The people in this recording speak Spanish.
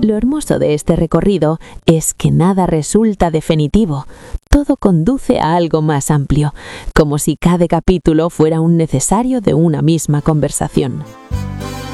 Lo hermoso de este recorrido es que nada resulta definitivo. Todo conduce a algo más amplio, como si cada capítulo fuera un necesario de una misma conversación.